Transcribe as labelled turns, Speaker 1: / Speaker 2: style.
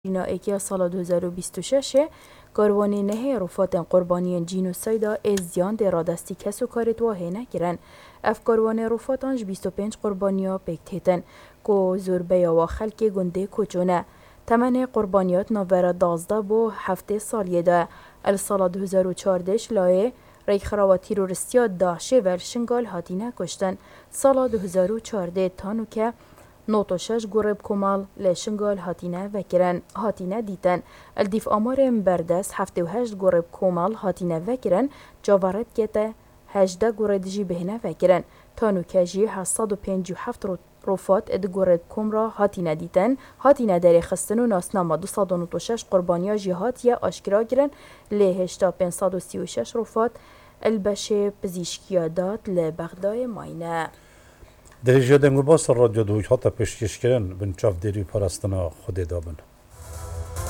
Speaker 1: اینا سال 2026 کاروانی نه رفات قربانی جینوسایدا ازیان در دستی کسو کارت و هنه گرن. اف کاروان رفاتانج 25 قربانیا پکتیتن که زوربه و خلک گنده کچونه. تمن قربانیات نوبر 12 بو هفته سالیه ده. سال 2014 لایه ریک خراوه تیروریستیا داعش و شنگال هاتینه کشتن. سال 2014 تانو که 96 گرب کمال لشنگال هاتینه وکرن هاتینه دیتن. الدیف آمار بردست 78 گرب کمال هاتینه وکرن جاورت گته 18 گرد جی بهنه وکرن. تانو که جی 757 رفات اد گرب کم را هاتینه دیتن. هاتینه داری خستن و ناسنامه 296 قربانیا جهاتیه آشکرا گرن لهشتا 536 رفات البشه پزیشکیا داد لبغدای ماینه.
Speaker 2: در جهت انگوباس رادیو دویچ هات پشتیش کردن بنچاف دیری پرستنا خود دابن.